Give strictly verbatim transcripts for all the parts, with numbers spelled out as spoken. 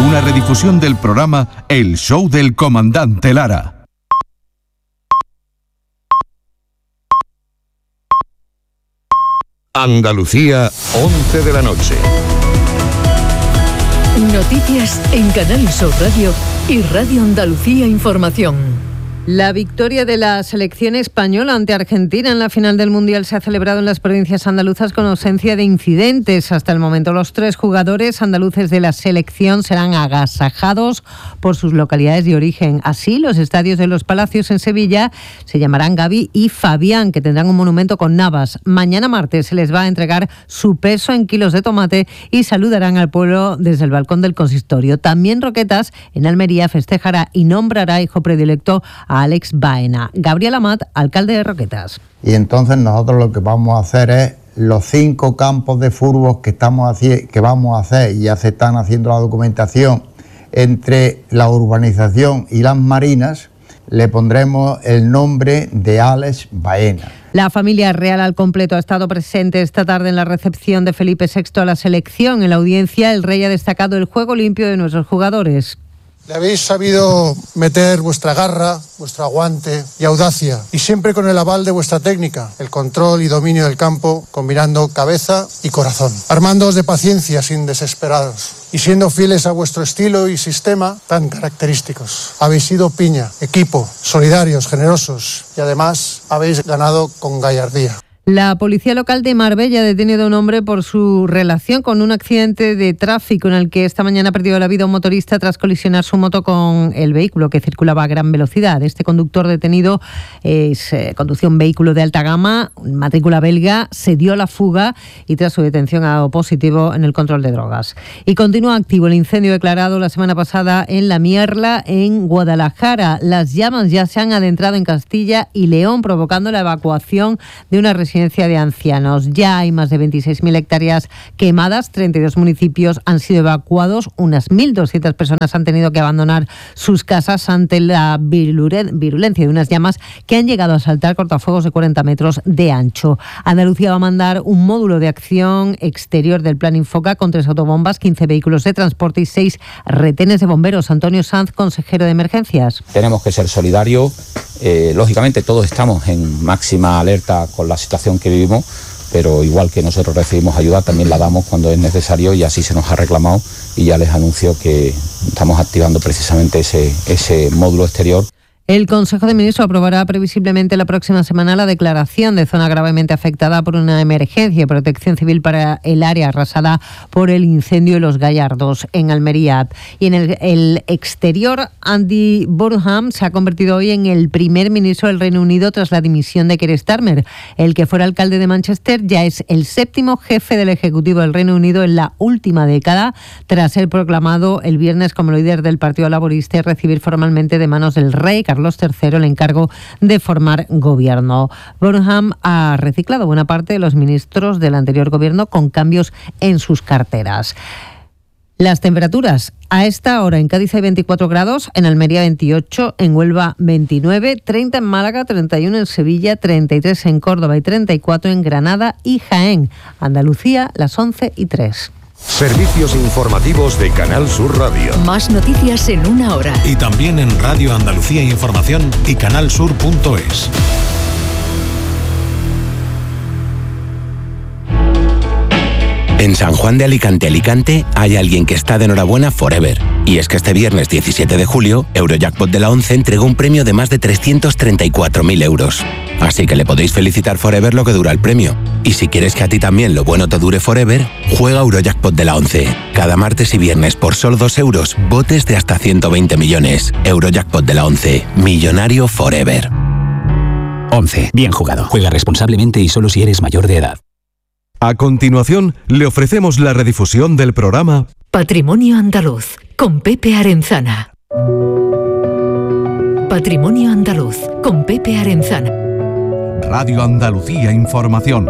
una redifusión del programa El Show del Comandante Lara. Andalucía, once de la noche. Noticias en Canal Sur Radio y Radio Andalucía Información. La victoria de la selección española ante Argentina en la final del Mundial se ha celebrado en las provincias andaluzas con ausencia de incidentes. Hasta el momento, los tres jugadores andaluces de la selección serán agasajados por sus localidades de origen. Así, los estadios de los Palacios en Sevilla se llamarán Gavi y Fabián, que tendrán un monumento con Navas. Mañana martes se les va a entregar su peso en kilos de tomate y saludarán al pueblo desde el balcón del consistorio. También Roquetas, en Almería, festejará y nombrará hijo predilecto a Alex Baena. Gabriel Amat, alcalde de Roquetas. Y entonces nosotros lo que vamos a hacer es los cinco campos de fútbol que estamos haciendo, que vamos a hacer, y ya se están haciendo la documentación entre la urbanización y las marinas, le pondremos el nombre de Alex Baena. La familia real al completo ha estado presente esta tarde en la recepción de Felipe sexto a la selección. En la audiencia, el rey ha destacado el juego limpio de nuestros jugadores. Le habéis sabido meter vuestra garra, vuestro aguante y audacia, y siempre con el aval de vuestra técnica, el control y dominio del campo, combinando cabeza y corazón, armándoos de paciencia sin desesperaros y siendo fieles a vuestro estilo y sistema tan característicos. Habéis sido piña, equipo, solidarios, generosos y además habéis ganado con gallardía. La policía local de Marbella ha detenido a un hombre por su relación con un accidente de tráfico en el que esta mañana perdió la vida un motorista tras colisionar su moto con el vehículo que circulaba a gran velocidad. Este conductor detenido es, eh, conducía un vehículo de alta gama, matrícula belga, se dio la fuga y tras su detención ha dado positivo en el control de drogas. Y continúa activo el incendio declarado la semana pasada en La Mierla, en Guadalajara. Las llamas ya se han adentrado en Castilla y León, provocando la evacuación de una residencia de ancianos. Ya hay más de veintiséis mil hectáreas quemadas, treinta y dos municipios han sido evacuados, unas mil doscientas personas han tenido que abandonar sus casas ante la virulencia de unas llamas que han llegado a saltar cortafuegos de cuarenta metros de ancho. Andalucía va a mandar un módulo de acción exterior del Plan Infoca con tres autobombas, quince vehículos de transporte y seis retenes de bomberos. Antonio Sanz, consejero de Emergencias. Tenemos que ser solidarios. Eh, lógicamente todos estamos en máxima alerta con la situación que vivimos, pero igual que nosotros recibimos ayuda, también la damos cuando es necesario y así se nos ha reclamado y ya les anuncio que estamos activando precisamente ese, ese módulo exterior. El Consejo de Ministros aprobará previsiblemente la próxima semana la declaración de zona gravemente afectada por una emergencia de protección civil para el área arrasada por el incendio de Los Gallardos en Almería. Y en el, el exterior, Andy Burnham se ha convertido hoy en el primer ministro del Reino Unido tras la dimisión de Keir Starmer. El que fuera alcalde de Manchester ya es el séptimo jefe del Ejecutivo del Reino Unido en la última década, tras ser proclamado el viernes como líder del Partido Laborista y recibir formalmente de manos del rey Carlos tercero el encargo de formar gobierno. Burnham ha reciclado buena parte de los ministros del anterior gobierno con cambios en sus carteras. Las temperaturas a esta hora: en Cádiz hay veinticuatro grados, en Almería veintiocho, en Huelva veintinueve, treinta en Málaga, treinta y uno en Sevilla, treinta y tres en Córdoba y treinta y cuatro en Granada y Jaén. Andalucía, las once y tres. Servicios informativos de Canal Sur Radio. Más noticias en una hora. Y también en Radio Andalucía Información y canalsur punto es. En San Juan de Alicante, Alicante, hay alguien que está de enhorabuena forever. Y es que este viernes diecisiete de julio, Eurojackpot de la ONCE entregó un premio de más de trescientos treinta y cuatro mil euros. Así que le podéis felicitar forever lo que dura el premio. Y si quieres que a ti también lo bueno te dure forever, juega Eurojackpot de la ONCE. Cada martes y viernes por solo dos euros, botes de hasta ciento veinte millones. Eurojackpot de la ONCE. Millonario forever. ONCE. Bien jugado. Juega responsablemente y solo si eres mayor de edad. A continuación, le ofrecemos la redifusión del programa Patrimonio Andaluz, con Pepe Arenzana. Patrimonio Andaluz, con Pepe Arenzana. Radio Andalucía Información.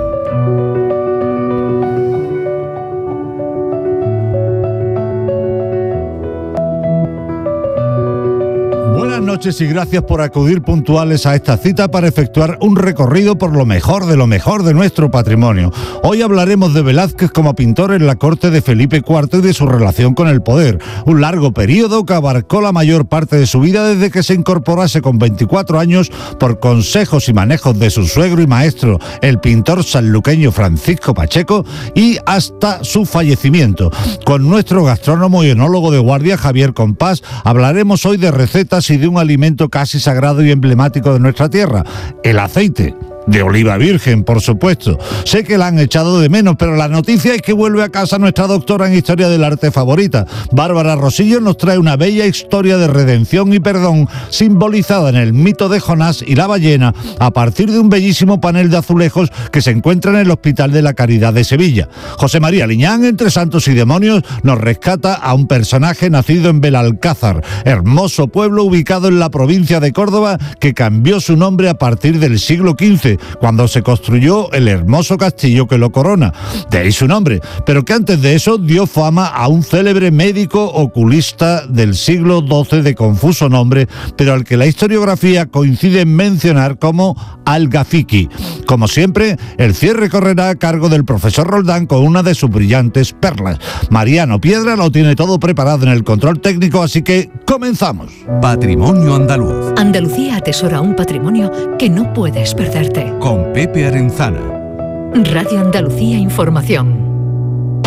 Buenas noches y gracias por acudir puntuales a esta cita para efectuar un recorrido por lo mejor de lo mejor de nuestro patrimonio. Hoy hablaremos de Velázquez como pintor en la corte de Felipe cuarto y de su relación con el poder, un largo periodo que abarcó la mayor parte de su vida desde que se incorporase con veinticuatro años por consejos y manejos de su suegro y maestro, el pintor sanluqueño Francisco Pacheco, y hasta su fallecimiento. Con nuestro gastrónomo y enólogo de guardia, Javier Compás, hablaremos hoy de recetas y de un alimento casi sagrado y emblemático de nuestra tierra, el aceite. De oliva virgen, por supuesto. Sé que la han echado de menos, pero la noticia es que vuelve a casa nuestra doctora en Historia del Arte favorita. Bárbara Rosillo nos trae una bella historia de redención y perdón simbolizada en el mito de Jonás y la ballena a partir de un bellísimo panel de azulejos que se encuentra en el Hospital de la Caridad de Sevilla. José María Liñán, entre santos y demonios, nos rescata a un personaje nacido en Belalcázar, hermoso pueblo ubicado en la provincia de Córdoba que cambió su nombre a partir del siglo quince, cuando se construyó el hermoso castillo que lo corona, de ahí su nombre, pero que antes de eso dio fama a un célebre médico oculista del siglo doce de confuso nombre, pero al que la historiografía coincide en mencionar como Al-Gafiki. Como siempre, el cierre correrá a cargo del profesor Roldán con una de sus brillantes perlas. Mariano Piedra lo tiene todo preparado en el control técnico, así que comenzamos. Patrimonio andaluz. Andalucía atesora un patrimonio que no puedes perderte. Con Pepe Arenzana. Radio Andalucía Información.